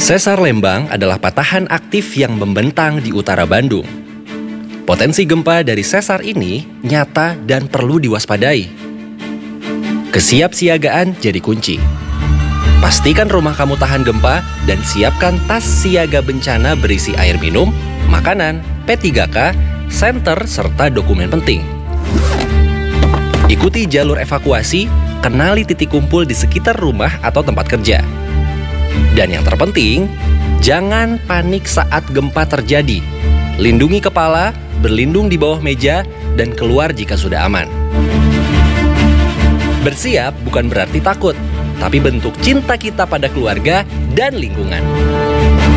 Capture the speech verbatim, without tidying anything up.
Sesar Lembang adalah patahan aktif yang membentang di utara Bandung. Potensi gempa dari sesar ini nyata dan perlu diwaspadai. Kesiapsiagaan jadi kunci. Pastikan rumah kamu tahan gempa dan siapkan tas siaga bencana berisi air minum, makanan, P tiga K, senter, serta dokumen penting. Ikuti jalur evakuasi, kenali titik kumpul di sekitar rumah atau tempat kerja. Dan yang terpenting, jangan panik saat gempa terjadi. Lindungi kepala, berlindung di bawah meja, dan keluar jika sudah aman. Bersiap bukan berarti takut, tapi bentuk cinta kita pada keluarga dan lingkungan.